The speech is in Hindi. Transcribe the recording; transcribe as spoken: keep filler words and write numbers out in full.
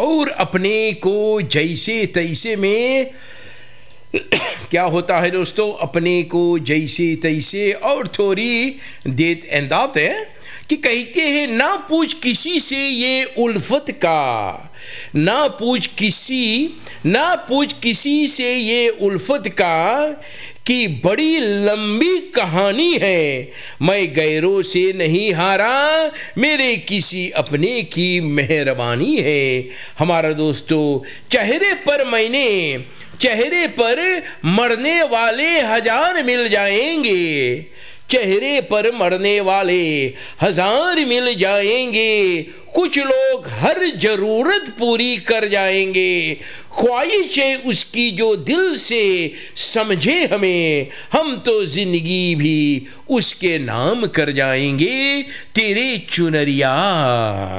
और अपने को जैसे तैसे में क्या होता है दोस्तों, अपने को जैसे तैसे और थोड़ी देत एंदात है कि कहते हैं ना पूछ किसी से ये उल्फत का, ना पूछ किसी ना पूछ किसी से ये उल्फत का कि बड़ी लंबी कहानी है। मैं गैरों से नहीं हारा, मेरे किसी अपने की मेहरबानी है। हमारा दोस्तों, चेहरे पर मैंने चेहरे पर मरने वाले हजार मिल जाएंगे, चेहरे पर मरने वाले हजार मिल जाएंगे, कुछ लोग हर जरूरत पूरी कर जाएंगे, ख्वाहिश है उसकी जो दिल से समझे हमें, हम तो जिंदगी भी उसके नाम कर जाएंगे, तेरे चुनरिया।